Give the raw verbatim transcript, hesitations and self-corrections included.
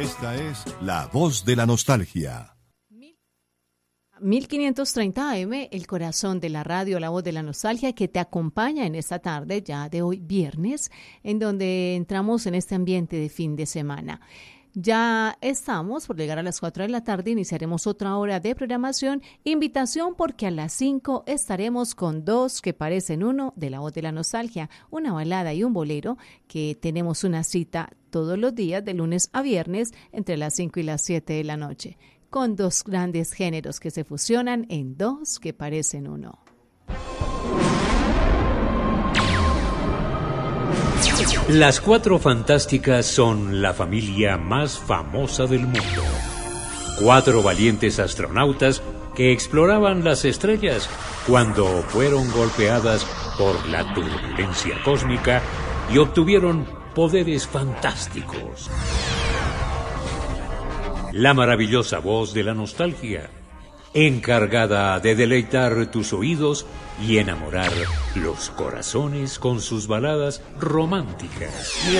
Esta es La Voz de la Nostalgia. mil quinientos treinta A M, el corazón de la radio, La Voz de la Nostalgia, que te acompaña en esta tarde ya de hoy viernes, en donde entramos en este ambiente de fin de semana. Ya estamos por llegar a las cuatro de la tarde, iniciaremos otra hora de programación. Invitación porque a las cinco estaremos con Dos que parecen uno de La Voz de la Nostalgia, una balada y un bolero, que tenemos una cita todos los días de lunes a viernes entre las cinco y las siete de la noche, con dos grandes géneros que se fusionan en Dos que parecen uno. Las Cuatro Fantásticas son la familia más famosa del mundo. Cuatro valientes astronautas que exploraban las estrellas cuando fueron golpeadas por la turbulencia cósmica y obtuvieron poderes fantásticos. La maravillosa voz de la nostalgia, encargada de deleitar tus oídos y enamorar los corazones con sus baladas románticas.